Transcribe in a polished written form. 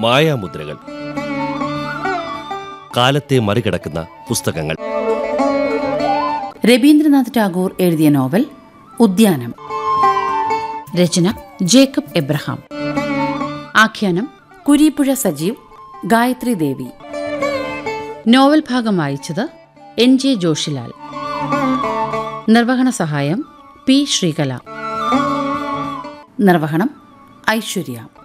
മായാമുദ്രകൾ. കാലത്തെ മറികടക്കുന്ന പുസ്തകങ്ങൾ. രവീന്ദ്രനാഥ് ടാഗോർ എഴുതിയ നോവൽ ഉദ്യാനം. രചന ജേക്കബ് എബ്രഹാം. ആഖ്യാനം കുരീപ്പുഴ സജീവ്, ഗായത്രി ദേവി. നോവൽ ഭാഗം വായിച്ചത് NJ ജോഷിലാൽ. നിർവഹണ സഹായം P. ശ്രീകല. നിർവഹണം ഐശ്വര്യ.